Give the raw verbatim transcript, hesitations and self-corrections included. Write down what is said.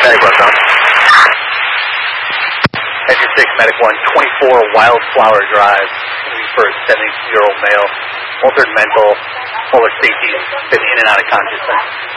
Medic one, down. Engine six, Medic one, twenty-four Wildflower Drive, for a seventy-year-old male, altered mental, polar safety, been in and out of consciousness.